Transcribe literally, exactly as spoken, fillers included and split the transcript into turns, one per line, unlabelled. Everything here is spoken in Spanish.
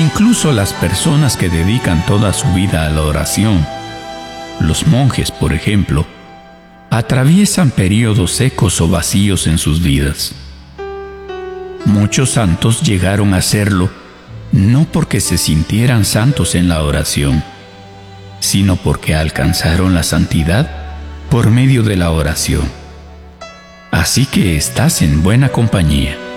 incluso las personas que dedican toda su vida a la oración, los monjes, por ejemplo, atraviesan periodos secos o vacíos en sus vidas. Muchos santos llegaron a serlo no porque se sintieran santos en la oración, sino porque alcanzaron la santidad por medio de la oración. Así que estás en buena compañía.